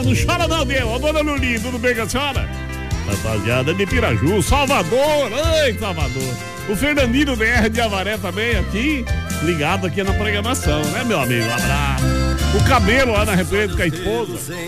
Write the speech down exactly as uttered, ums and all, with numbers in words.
Não chora não, Deus. Ô, dona Lulinha, tudo bem com a senhora? Rapaziada de Piraju, Salvador, ai, Salvador. O Fernandinho D R de Avaré também aqui, ligado aqui na programação, né, meu amigo? Um abraço. O cabelo lá na represa com a esposa.